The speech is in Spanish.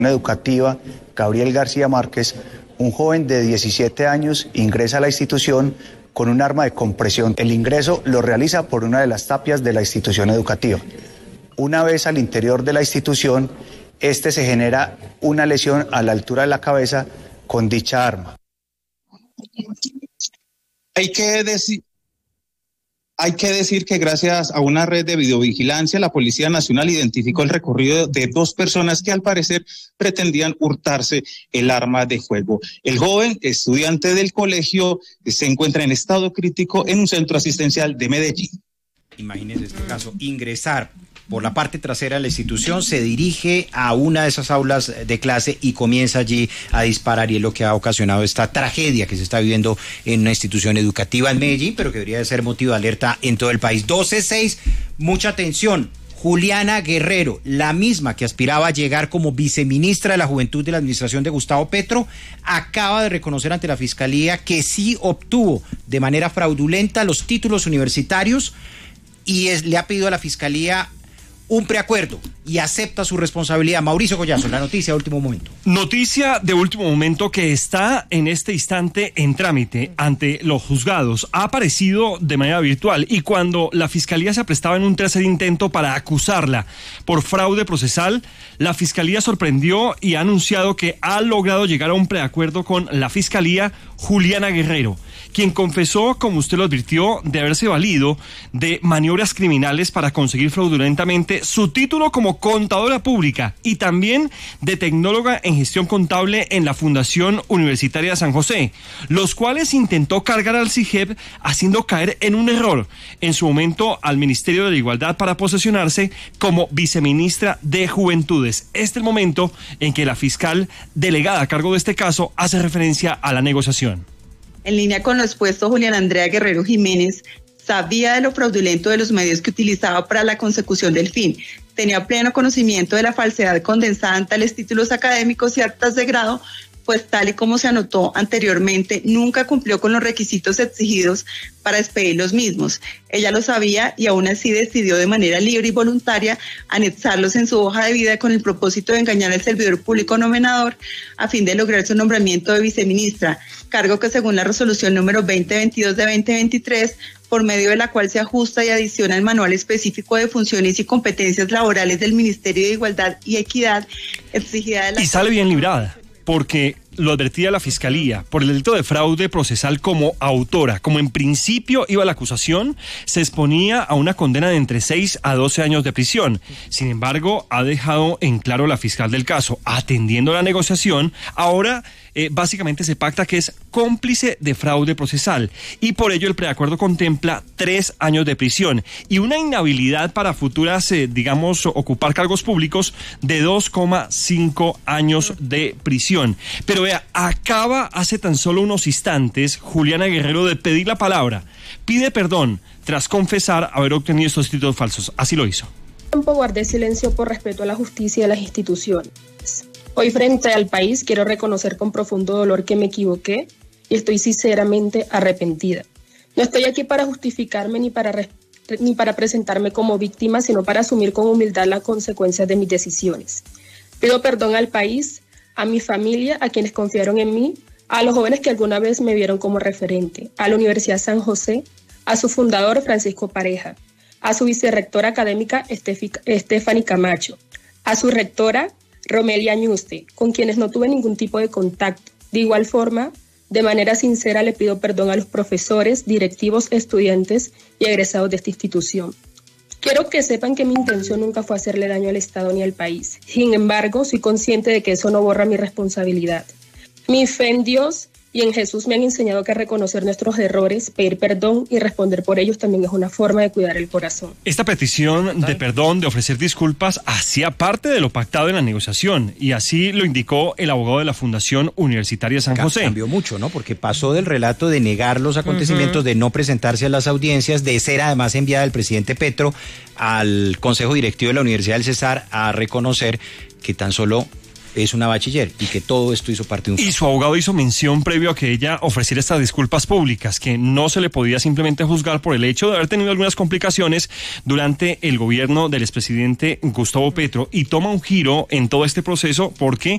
educativa Gabriel García Márquez, un joven de 17 años ingresa a la institución con un arma de compresión. El ingreso lo realiza por una de las tapias de la institución educativa. Una vez al interior de la institución, se genera una lesión a la altura de la cabeza con dicha arma. Hay que decir que gracias a una red de videovigilancia, la Policía Nacional identificó el recorrido de dos personas que al parecer pretendían hurtarse el arma de fuego. El joven, estudiante del colegio, se encuentra en estado crítico en un centro asistencial de Medellín. Imagínense este caso, ingresar por la parte trasera de la institución, se dirige a una de esas aulas de clase y comienza allí a disparar, y es lo que ha ocasionado esta tragedia que se está viviendo en una institución educativa en Medellín, pero que debería de ser motivo de alerta en todo el país. 12:06, mucha atención. Juliana Guerrero, la misma que aspiraba a llegar como viceministra de la Juventud de la administración de Gustavo Petro, acaba de reconocer ante la Fiscalía que sí obtuvo de manera fraudulenta los títulos universitarios y le ha pedido a la Fiscalía un preacuerdo y acepta su responsabilidad. Mauricio Collazo, la noticia de último momento. Noticia de último momento que está en este instante en trámite ante los juzgados. Ha aparecido de manera virtual y cuando la Fiscalía se aprestaba en un tercer intento para acusarla por fraude procesal, la Fiscalía sorprendió y ha anunciado que ha logrado llegar a un preacuerdo con la Fiscalía Juliana Guerrero, quien confesó, como usted lo advirtió, de haberse valido de maniobras criminales para conseguir fraudulentamente su título como contadora pública y también de tecnóloga en gestión contable en la Fundación Universitaria de San José, los cuales intentó cargar al CIGEP haciendo caer en un error en su momento al Ministerio de la Igualdad para posesionarse como viceministra de Juventudes. Este es el momento en que la fiscal delegada a cargo de este caso hace referencia a la negociación. En línea con lo expuesto, Juliana Andrea Guerrero Jiménez sabía de lo fraudulento de los medios que utilizaba para la consecución del fin. Tenía pleno conocimiento de la falsedad condensada en tales títulos académicos y actas de grado, pues tal y como se anotó anteriormente, nunca cumplió con los requisitos exigidos para expedir los mismos. Ella lo sabía y aún así decidió de manera libre y voluntaria anexarlos en su hoja de vida con el propósito de engañar al servidor público nominador a fin de lograr su nombramiento de viceministra, cargo que según la resolución número 2022 de 2023, por medio de la cual se ajusta y adiciona el manual específico de funciones y competencias laborales del Ministerio de Igualdad y Equidad, exigida de la... Y sale bien librada, porque lo advertía la Fiscalía por el delito de fraude procesal como autora. Como en principio iba la acusación, se exponía a una condena de entre 6 a 12 años de prisión. Sin embargo, ha dejado en claro la fiscal del caso, atendiendo la negociación, ahora básicamente se pacta que es cómplice de fraude procesal y por ello el preacuerdo contempla 3 años de prisión y una inhabilidad para futuras, ocupar cargos públicos de 2,5 años de prisión. Pero vea, acaba hace tan solo unos instantes Juliana Guerrero de pedir la palabra. Pide perdón tras confesar haber obtenido estos títulos falsos. Así lo hizo. Tiempo guardé silencio por respeto a la justicia y a las instituciones. Hoy frente al país quiero reconocer con profundo dolor que me equivoqué y estoy sinceramente arrepentida. No estoy aquí para justificarme ni para presentarme como víctima, sino para asumir con humildad las consecuencias de mis decisiones. Pido perdón al país, a mi familia, a quienes confiaron en mí, a los jóvenes que alguna vez me vieron como referente, a la Universidad San José, a su fundador Francisco Pareja, a su vicerrectora académica Stephanie Camacho, a su rectora Romelia Ñuste, con quienes no tuve ningún tipo de contacto. De igual forma, de manera sincera le pido perdón a los profesores, directivos, estudiantes y egresados de esta institución. Quiero que sepan que mi intención nunca fue hacerle daño al Estado ni al país. Sin embargo, soy consciente de que eso no borra mi responsabilidad. Mi fe en Dios y en Jesús me han enseñado que reconocer nuestros errores, pedir perdón y responder por ellos también es una forma de cuidar el corazón. Esta petición de perdón, de ofrecer disculpas, hacía parte de lo pactado en la negociación y así lo indicó el abogado de la Fundación Universitaria de San José. Cambió mucho, ¿no? Porque pasó del relato de negar los acontecimientos, de no presentarse a las audiencias, de ser además enviada del presidente Petro al Consejo Directivo de la Universidad del Cesar a reconocer que tan solo es una bachiller y que todo esto hizo parte de un fraude. Y su abogado hizo mención previo a que ella ofreciera estas disculpas públicas, que no se le podía simplemente juzgar por el hecho de haber tenido algunas complicaciones durante el gobierno del expresidente Gustavo Petro, y toma un giro en todo este proceso porque